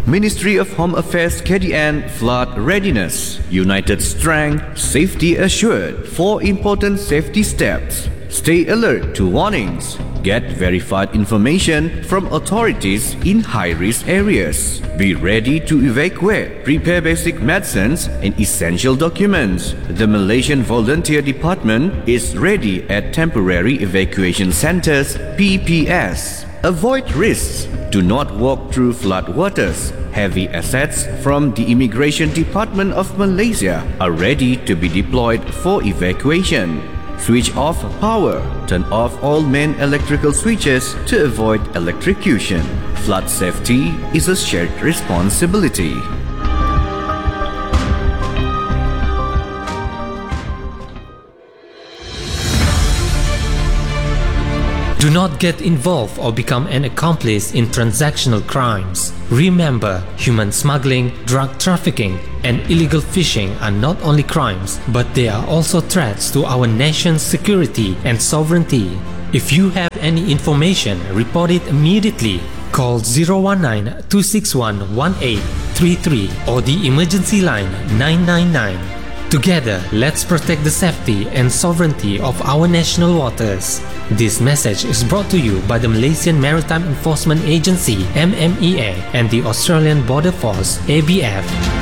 Ministry of Home Affairs KDN Flood Readiness. United Strength, Safety Assured. 4 important safety steps. Stay alert to warnings. Get verified information from authorities in high-risk areas. Be ready to evacuate. Prepare basic medicines and essential documents. The Malaysian Volunteer Department is ready at Temporary Evacuation Centers (PPS). Avoid risks. Do not walk through flood waters. Heavy assets from the Immigration Department of Malaysia are ready to be deployed for evacuation. Switch off power. Turn off all main electrical switches to avoid electrocution. Flood safety is a shared responsibility. Do not get involved or become an accomplice in transactional crimes. Remember, human smuggling, drug trafficking, and illegal fishing are not only crimes, but they are also threats to our nation's security and sovereignty. If you have any information, report it immediately. Call 019-261-1833 or the emergency line 999. Together, let's protect the safety and sovereignty of our national waters. This message is brought to you by the Malaysian Maritime Enforcement Agency (MMEA) and the Australian Border Force (ABF).